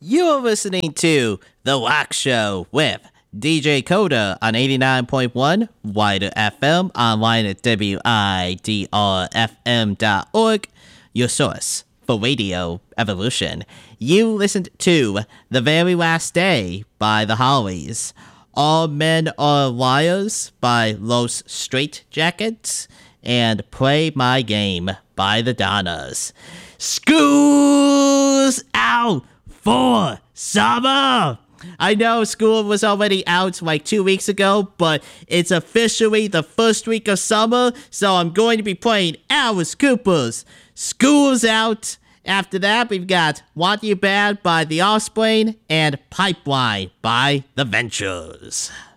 You're listening to The Wax Show with DJ Coda on 89.1 Wider FM, online at WIDRFM.org, your source for radio evolution. You listened to The Very Last Day by The Hollies, All Men Are Liars by Los Straitjackets, and Play My Game by The Donnas. School's out for summer! I know school was already out like 2 weeks ago, but it's officially the first week of summer, so I'm going to be playing Alice Cooper's School's Out. After that, we've got Want You Bad by The Offspring and Pipeline by The Ventures.